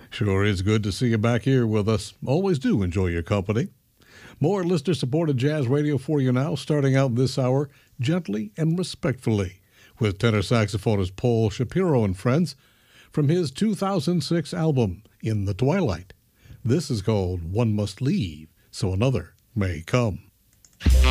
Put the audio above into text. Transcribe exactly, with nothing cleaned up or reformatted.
Sure is good to see you back here with us. Always do enjoy your company. More listener-supported jazz radio for you now, starting out this hour, Gently and Respectfully, with tenor saxophonist Paul Shapiro and Friends, from his two thousand six album, In the Twilight. This is called One Must Leave, So Another May Come.